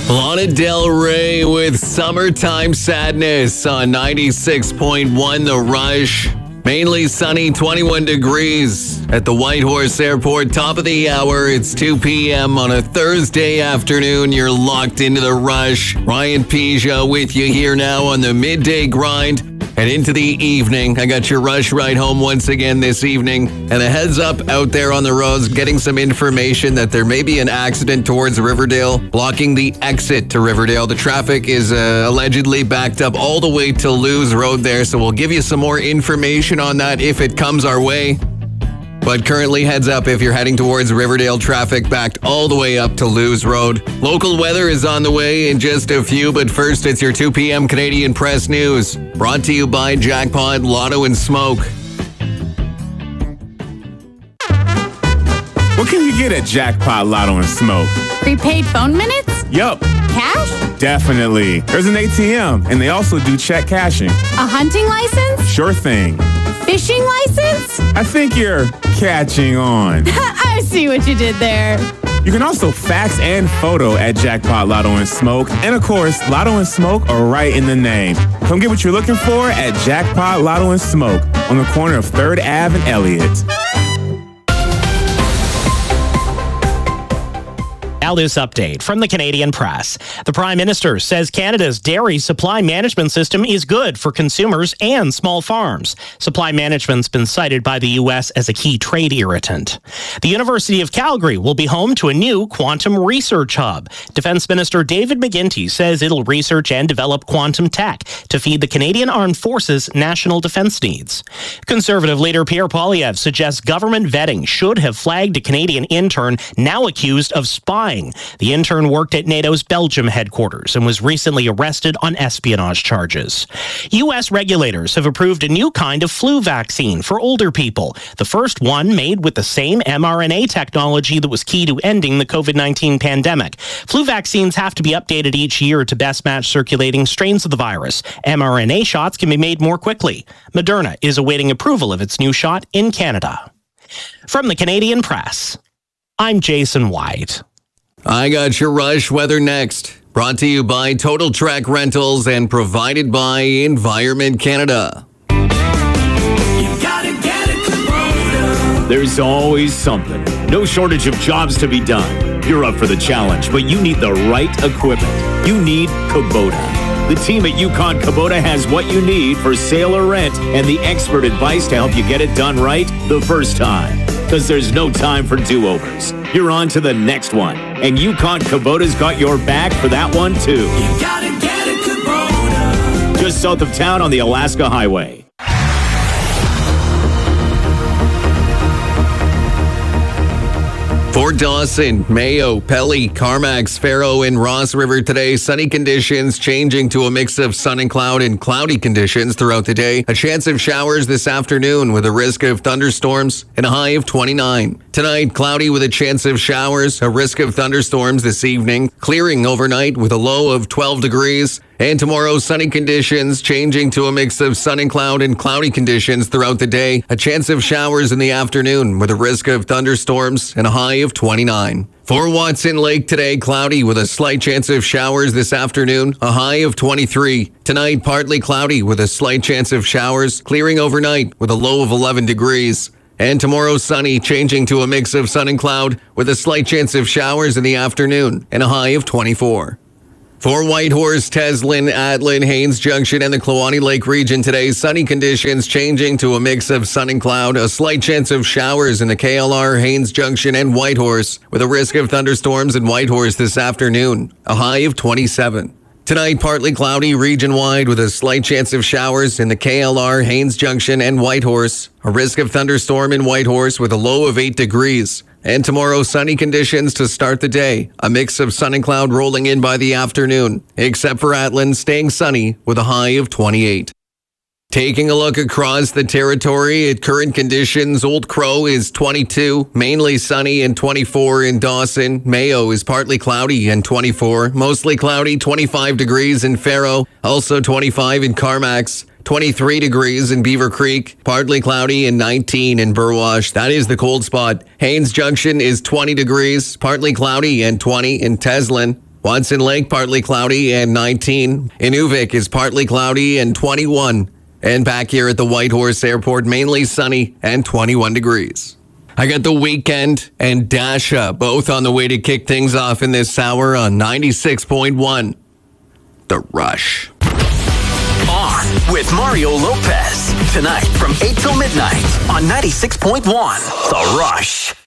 Lana Del Rey with Summertime Sadness on 96.1 The Rush. Mainly sunny, 21 degrees at the Whitehorse Airport. Top of the hour, it's 2 p.m. on a Thursday afternoon. You're locked into The Rush. Ryan Pija with you here now on the midday grind. And into the evening, I got your Rush ride home once again this evening. And a heads up out there on the roads, getting some information that there may be an accident towards Riverdale, blocking the exit to Riverdale. The traffic is allegedly backed up all the way to Lewes Road there. So we'll give you some more information on that if it comes our way. But currently, heads up if you're heading towards Riverdale, traffic backed all the way up to Lewes Road. Local weather is on the way in just a few, but first it's your 2 p.m. Canadian Press News. Brought to you by Jackpot, Lotto and Smoke. What can you get at Jackpot, Lotto and Smoke? Prepaid phone minutes? Yup. Cash? Definitely. There's an ATM, and they also do check cashing. A hunting license? Sure thing. Fishing license? I think you're catching on. I see what you did there. You can also fax and photo at Jackpot, Lotto and Smoke. And of course, Lotto and Smoke are right in the name. Come get what you're looking for at Jackpot, Lotto and Smoke on the corner of 3rd Ave and Elliott. Now this update from the Canadian Press. The Prime Minister says Canada's dairy supply management system is good for consumers and small farms. Supply management's been cited by the U.S. as a key trade irritant. The University of Calgary will be home to a new quantum research hub. Defence Minister David McGuinty says it'll research and develop quantum tech to feed the Canadian Armed Forces' national defence needs. Conservative leader Pierre Poilievre suggests government vetting should have flagged a Canadian intern now accused of spying. The intern worked at NATO's Belgium headquarters and was recently arrested on espionage charges. U.S. regulators have approved a new kind of flu vaccine for older people, the first one made with the same mRNA technology that was key to ending the COVID-19 pandemic. Flu vaccines have to be updated each year to best match circulating strains of the virus. mRNA shots can be made more quickly. Moderna is awaiting approval of its new shot in Canada. From the Canadian Press, I'm Jason White. I got your Rush weather next. Brought to you by Total Trek Rentals and provided by Environment Canada. You gotta get it, Kubota. There's always something. No shortage of jobs to be done. You're up for the challenge, but you need the right equipment. You need Kubota. The team at Yukon Kubota has what you need for sale or rent and the expert advice to help you get it done right the first time. Because there's no time for do-overs. You're on to the next one. And Yukon Kubota's got your back for that one, too. You gotta get it, Kubota. Just south of town on the Alaska Highway. For Dawson, Mayo, Pelly, Carmax, Faro, and Ross River today, sunny conditions changing to a mix of sun and cloud and cloudy conditions throughout the day. A chance of showers this afternoon with a risk of thunderstorms and a high of 29. Tonight, cloudy with a chance of showers, a risk of thunderstorms this evening, clearing overnight with a low of 12 degrees. And tomorrow, sunny conditions changing to a mix of sun and cloudy conditions throughout the day. A chance of showers in the afternoon with a risk of thunderstorms and a high of 29. For Watson Lake today, cloudy with a slight chance of showers this afternoon, a high of 23. Tonight, partly cloudy with a slight chance of showers, clearing overnight with a low of 11 degrees. And tomorrow, sunny, changing to a mix of sun and cloud with a slight chance of showers in the afternoon and a high of 24. For Whitehorse, Teslin, Atlin, Haines Junction, and the Kluane Lake region today, sunny conditions changing to a mix of sun and cloud, a slight chance of showers in the KLR, Haines Junction, and Whitehorse, with a risk of thunderstorms in Whitehorse this afternoon, a high of 27. Tonight, partly cloudy region-wide with a slight chance of showers in the KLR, Haines Junction, and Whitehorse, a risk of thunderstorm in Whitehorse with a low of 8 degrees. And tomorrow, sunny conditions to start the day. A mix of sun and cloud rolling in by the afternoon, except for Atlin, staying sunny with a high of 28. Taking a look across the territory at current conditions, Old Crow is 22, mainly sunny, and 24 in Dawson. Mayo is partly cloudy and 24, mostly cloudy, 25 degrees in Faro, also 25 in Carmax. 23 degrees in Beaver Creek, partly cloudy, and 19 in Burwash. That is the cold spot. Haines Junction is 20 degrees, partly cloudy, and 20 in Teslin. Watson Lake, partly cloudy and 19. Inuvik is partly cloudy and 21. And back here at the Whitehorse Airport, mainly sunny and 21 degrees. I got The Weeknd and Dasha, both on the way to kick things off in this hour on 96.1. The Rush. On with Mario Lopez. Tonight from 8 till midnight on 96.1. The Rush.